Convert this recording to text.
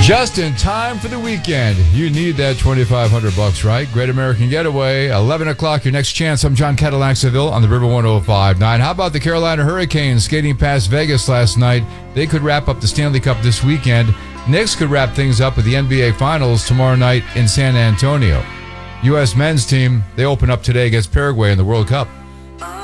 Just in time for the weekend. You need that $2,500, right? Great American Getaway, 11 o'clock, your next chance. I'm John Cadillac Seville on the River 105.9. How about the Carolina Hurricanes skating past Vegas last night? They could wrap up the Stanley Cup this weekend. Knicks could wrap things up with the NBA Finals tomorrow night in San Antonio. U.S. men's team, they open up today against Paraguay in the World Cup.